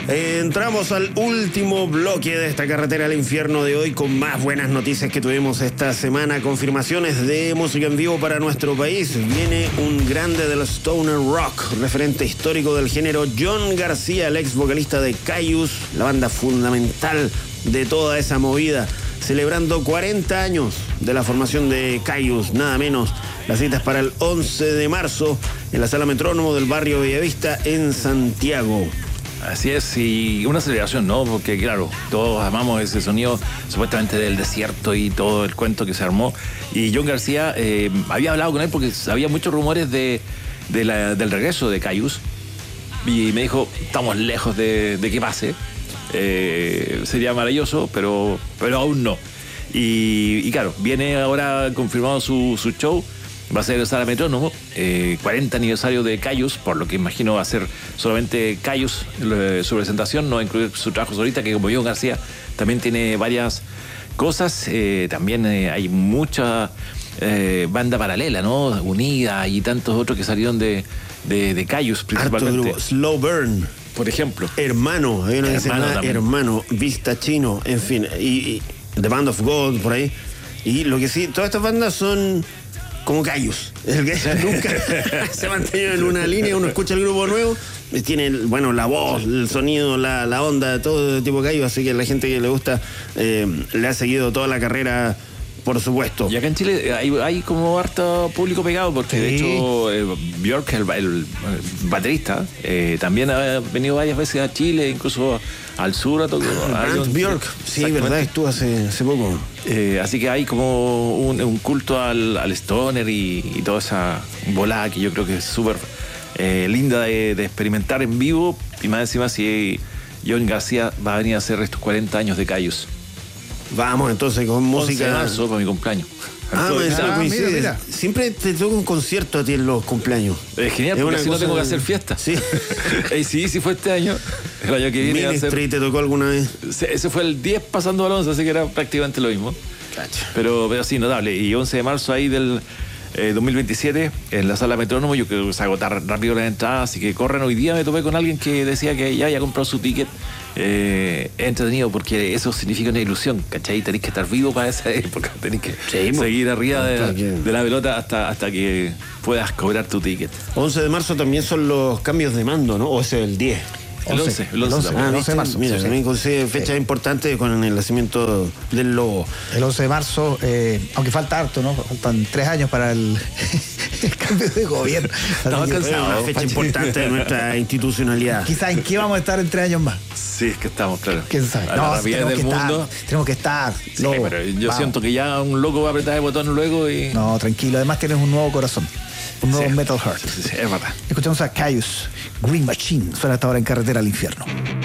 Entramos al último bloque de esta carretera al infierno de hoy con más buenas noticias que tuvimos esta semana. Confirmaciones de música en vivo para nuestro país. Viene un grande del stoner rock, referente histórico del género, John García, el ex vocalista de Kyuss, la banda fundamental de toda esa movida, celebrando 40 años de la formación de Kyuss, nada menos. La cita es para el 11 de marzo en la Sala Metrónomo del barrio Bellavista en Santiago. Así es, y una celebración, ¿no? Porque claro, todos amamos ese sonido supuestamente del desierto y todo el cuento que se armó. Y John García, había hablado con él porque había muchos rumores del regreso de Kyuss. Y me dijo, estamos lejos de que pase. Sería maravilloso, pero aún no. Y claro, viene ahora confirmado su show. Va a ser el Sala Metrónomo, 40 aniversario de Kyuss, por lo que imagino va a ser solamente Kyuss su presentación, no va a incluir su trabajo solista, que como John García también tiene varias cosas. También hay mucha banda paralela, ¿no? Unida y tantos otros que salieron de Kyuss principalmente. Arturo, Slow Burn, por ejemplo. Hermano, hay una que se llama Hermano, Vista Chino, en fin, y The Band of God, por ahí. Y lo que sí, todas estas bandas son como Kyuss, el que nunca se ha mantenido en una línea. Uno escucha el grupo nuevo, tiene, bueno, la voz, el sonido, la onda, todo tipo Kyuss, así que la gente que le gusta le ha seguido toda la carrera, por supuesto. Y acá en Chile hay como harto público pegado, porque sí. De hecho Björk, el baterista, también ha venido varias veces a Chile, incluso al sur a tocar. Björk, sí, verdad, estuvo hace poco. Así que hay como un culto al stoner y toda esa volada que yo creo que es súper linda de experimentar en vivo. Y más encima si John García va a venir a hacer estos 40 años de Kyuss. Vamos entonces con música. 11 de marzo para mi cumpleaños. Mira. Siempre te toca un concierto a ti en los cumpleaños. Es genial, porque así no tengo que hacer fiesta. Sí. Sí, fue este año. El año que viene. Ministry te tocó alguna vez. Ese fue el 10 pasando al 11, así que era prácticamente lo mismo. Cacho. Pero sí, notable. Y 11 de marzo ahí del 2027 en la Sala Metrónomo. Yo creo que se agotar rápido las entradas, así que corren. Hoy día me topé con alguien que decía que ya había comprado su ticket. Es entretenido porque eso significa una ilusión, ¿cachai? Tenés que estar vivo para esa época, tenés que seguir arriba de la pelota hasta que puedas cobrar tu ticket. 11 de marzo también son los cambios de mando, ¿no? ¿O ese es el 10? El 11 de marzo. Mira, sí. También coincide fecha importante con el nacimiento del lobo. El 11 de marzo, aunque falta harto, ¿no? Faltan 3 años para el cambio de gobierno. Estamos cansados. Una fecha importante de nuestra institucionalidad. Quizás en qué vamos a estar en 3 años más. Sí, es que estamos, claro. ¿Quién sabe? A la rapidez del mundo. Tenemos que estar. Sí, pero yo siento que ya un loco va a apretar el botón luego y... No, tranquilo. Además tienes un nuevo corazón. Un nuevo Metal Heart. Sí, es verdad. Escuchamos a Kyuss, Green Machine. Suena hasta ahora en Carretera al Infierno.